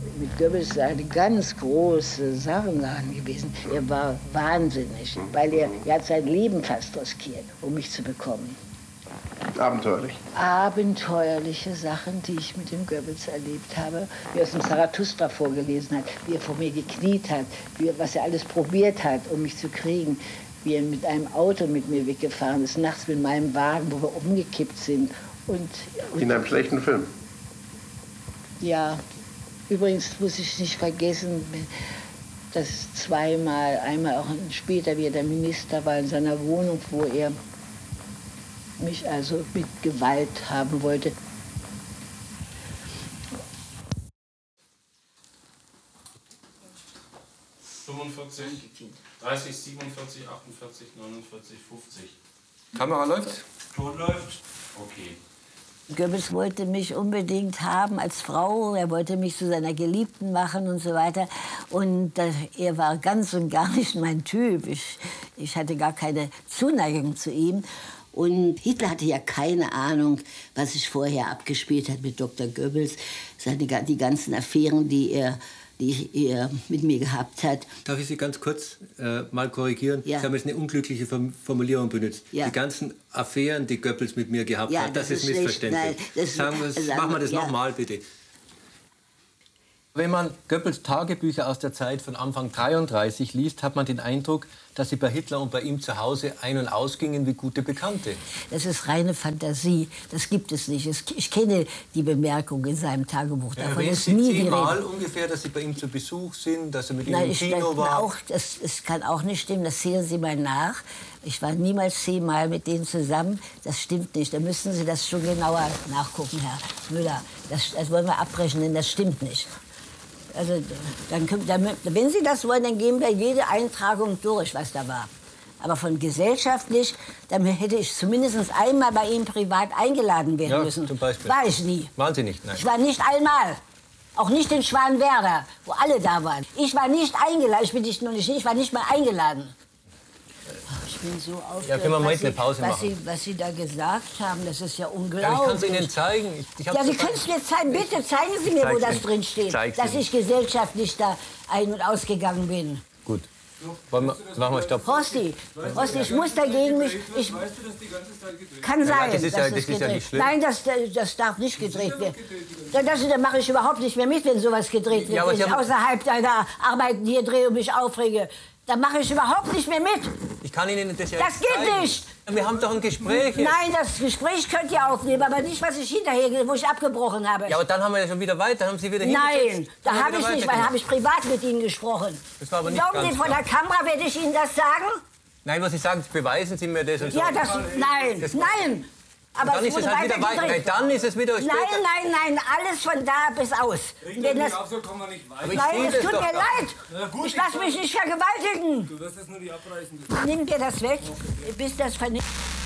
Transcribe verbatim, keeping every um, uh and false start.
Mit Goebbels ist eine ganz große Sache gewesen. Er war wahnsinnig, weil er, er hat sein Leben fast riskiert, um mich zu bekommen. Abenteuerlich? Abenteuerliche Sachen, die ich mit dem Goebbels erlebt habe. Wie er aus dem Zarathustra vorgelesen hat, wie er vor mir gekniet hat, wie er, was er alles probiert hat, um mich zu kriegen. Wie er mit einem Auto mit mir weggefahren ist, nachts mit meinem Wagen, wo wir umgekippt sind. Und, und in einem schlechten Film? Ja. Übrigens muss ich nicht vergessen, dass zweimal, einmal auch später, wie er der Minister war, in seiner Wohnung, wo er mich also mit Gewalt haben wollte. fünfundvierzig, dreißig, siebenundvierzig, achtundvierzig, neunundvierzig, fünfzig. Kamera läuft? Ton läuft? Okay. Goebbels wollte mich unbedingt haben als Frau, er wollte mich zu seiner Geliebten machen und so weiter. Und äh, er war ganz und gar nicht mein Typ. Ich, ich hatte gar keine Zuneigung zu ihm. Und Hitler hatte ja keine Ahnung, was sich vorher abgespielt hat mit Doktor Goebbels. Seine, die ganzen Affären, die er, die er mit mir gehabt hat. Darf ich Sie ganz kurz äh, mal korrigieren? Ja. Sie haben jetzt eine unglückliche Formulierung benutzt. Ja. Die ganzen Affären, die Goebbels mit mir gehabt ja, hat, das, das ist missverständlich. Nein, das Sagen wir, also, machen wir das ja. nochmal, bitte. Wenn man Goebbels Tagebücher aus der Zeit von Anfang dreiunddreißig liest, hat man den Eindruck, dass sie bei Hitler und bei ihm zu Hause ein- und ausgingen wie gute Bekannte. Das ist reine Fantasie. Das gibt es nicht. Ich kenne die Bemerkung in seinem Tagebuch. Ja, Davon ist nie zehnmal ungefähr, dass Sie bei ihm zu Besuch sind, dass er mit Ihnen im Kino war? Auch, das, das kann auch nicht stimmen. Das zählen Sie mal nach. Ich war niemals zehnmal mit denen zusammen. Das stimmt nicht. Da müssen Sie das schon genauer nachgucken, Herr Müller. Das, das wollen wir abbrechen, denn das stimmt nicht. Also, dann, dann, wenn Sie das wollen, dann gehen wir jede Eintragung durch, was da war. Aber von gesellschaftlich, dann hätte ich zumindest einmal bei Ihnen privat eingeladen werden ja, müssen. Zum Beispiel. War ich nie. Waren Sie nicht? Nein. Ich war nicht einmal. Auch nicht in Schwanwerder, wo alle da waren. Ich war nicht eingeladen. Ich bin nicht, noch nicht, ich war nicht mal eingeladen. Ich bin so aufgeregt, ja, können wir mal was, eine Pause Sie, was, machen? Sie, was Sie da gesagt haben, das ist ja unglaublich. Ja, ich kann es Ihnen zeigen. Ich, ich ja, Sie können es mir zeigen. Bitte zeigen Sie mir, wo das drin steht, dass ich gesellschaftlich da ein- und ausgegangen bin. Gut. Wollen wir, machen wir Stopp. Horsti, Horsti, ich muss dagegen mich... Ich, kann sein, das ist ja, dass das das ist ja nicht schlimm. Nein, das, das darf nicht gedreht werden. Das, das, da mache ich überhaupt nicht mehr mit, wenn sowas gedreht wird. Ja, wenn ich haben... außerhalb deiner Arbeit hier drehe und mich aufrege. Da mache ich überhaupt nicht mehr mit. Ich kann Ihnen das ja Das geht zeigen. nicht. Wir haben doch ein Gespräch. Jetzt. Nein, das Gespräch könnt ihr aufnehmen, aber nicht, was ich hinterher, wo ich abgebrochen habe. Ja, aber dann haben wir ja schon wieder weiter. Dann haben Sie wieder Nein, da habe ich nicht, weil habe ich privat mit Ihnen gesprochen. Das war aber nicht Glauben Sie, vor der Kamera werde ich Ihnen das sagen? Nein, was Sie sagen, beweisen Sie mir das. Und so. Ja, das, nein, das nein. Aber dann ist es halt wieder weiter. Nein, dann ist es wieder später. Nein, nein, nein, alles von da bis aus. Wenn das, so kommen wir nicht weiter. Nein, es tut mir leid. Ja, gut, ich lasse mich nicht vergewaltigen. Du wirst das nur die abreißen. Nimm dir das weg, bis das vernichtet.